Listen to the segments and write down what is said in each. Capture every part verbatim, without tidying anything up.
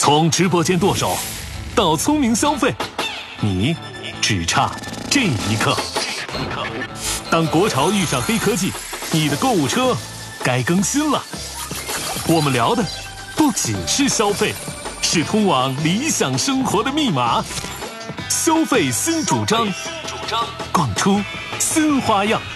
从直播间剁手到聪明消费，你只差这一刻。当国潮遇上黑科技，你的购物车该更新了。我们聊的不只是消费，是通往理想生活的密码。消费新主张，逛出新花样。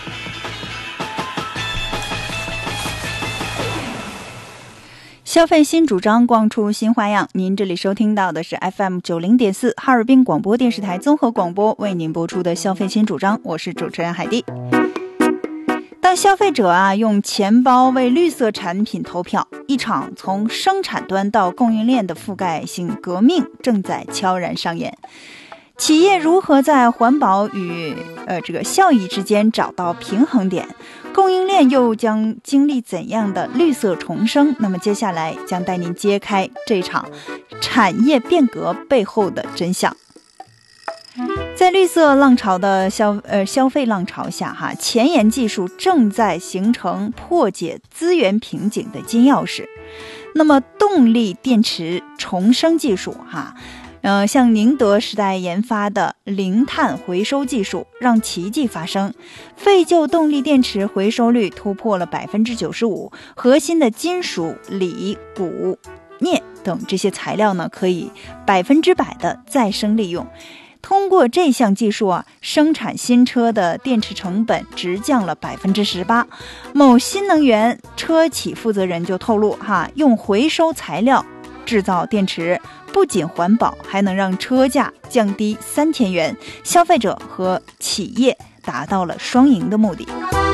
消费新主张，逛出新花样。您这里收听到的是 F M 九零点四 哈尔滨广播电视台综合广播为您播出的消费新主张，我是主持人海蒂。当消费者啊用钱包为绿色产品投票，一场从生产端到供应链的覆盖性革命正在悄然上演。企业如何在环保与呃这个效益之间找到平衡点？供应链又将经历怎样的绿色重生？那么接下来将带您揭开这场产业变革背后的真相。在绿色浪潮的消呃消费浪潮下，哈，前沿技术正在形成破解资源瓶颈的金钥匙。那么，动力电池重生技术，哈。呃，像宁德时代研发的零碳回收技术让奇迹发生，废旧动力电池回收率突破了百分之九十五，核心的金属、锂、钴、镍等这些材料呢，可以百分之百的再生利用。通过这项技术啊，生产新车的电池成本直降了百分之十八。某新能源车企负责人就透露哈，用回收材料制造电池，不仅环保，还能让车价降低三千元，消费者和企业达到了双赢的目的。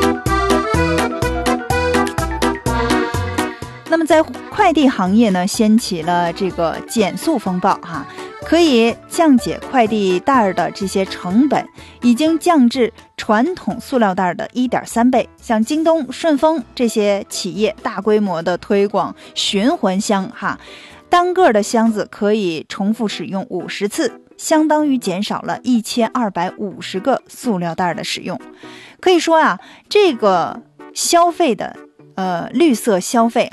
那么在快递行业呢，掀起了这个减速风暴哈，可以降解快递袋的这些成本，已经降至传统塑料袋的 一点三倍。像京东、顺丰这些企业大规模的推广循环箱哈。单个的箱子可以重复使用五十次，相当于减少了一千二百五十个塑料袋的使用。可以说啊，这个消费的呃绿色消费